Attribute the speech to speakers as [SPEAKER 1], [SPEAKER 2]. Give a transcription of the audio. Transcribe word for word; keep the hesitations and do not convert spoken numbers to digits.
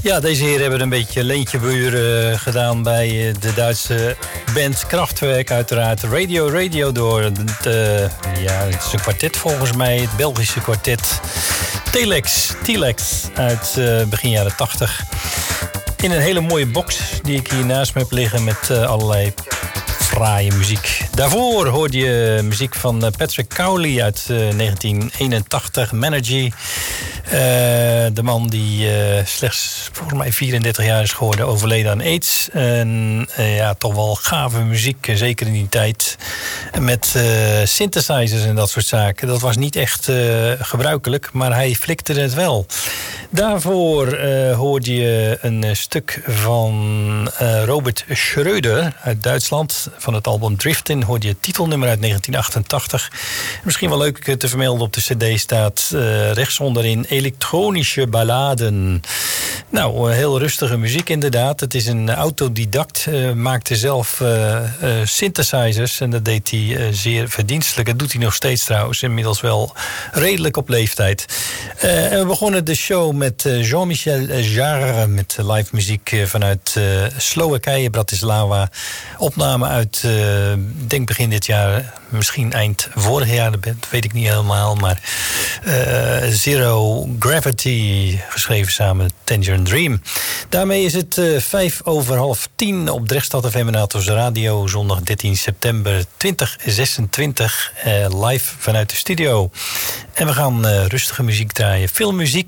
[SPEAKER 1] Ja, deze heren hebben een beetje leentjebuur uh, gedaan bij uh, de Duitse band Kraftwerk. Uiteraard Radio Radio door de, ja, het is een kwartet volgens mij. Het Belgische kwartet Telex, Telex uit uh, begin jaren tachtig. In een hele mooie box die ik hier naast me heb liggen met uh, allerlei fraaie muziek. Daarvoor hoorde je muziek van Patrick Cowley uit uh, negentien eenentachtig, Managy. Uh, de man die uh, slechts volgens mij vierendertig jaar is geworden, overleden aan AIDS. En uh, ja, toch wel gave muziek, zeker in die tijd. Met uh, synthesizers en dat soort zaken. Dat was niet echt uh, gebruikelijk, maar hij flikte het wel. Daarvoor uh, hoorde je een stuk van uh, Robert Schröder uit Duitsland. Van het album Driftin hoorde je het titelnummer uit negentien achtentachtig. Misschien wel leuk te vermelden, op de cd staat uh, rechts onderin elektronische balladen. Nou, heel rustige muziek inderdaad. Het is een autodidact, uh, maakte zelf uh, uh, synthesizers en dat deed hij uh, zeer verdienstelijk. Dat doet hij nog steeds trouwens, inmiddels wel redelijk op leeftijd. Uh, en we begonnen de show met uh, Jean-Michel Jarre met live muziek uh, vanuit uh, Slowakije, Bratislava. Opname uit, uh, denk begin dit jaar, misschien eind vorig jaar, dat weet ik niet helemaal, maar uh, Zero Gravity, geschreven samen met Tangerine Dream. Daarmee is het uh, vijf over half tien op Drechtstad F M en Atos Radio, zondag dertien september tweeduizend zesentwintig, uh, live vanuit de studio. En we gaan uh, rustige muziek draaien. Veel muziek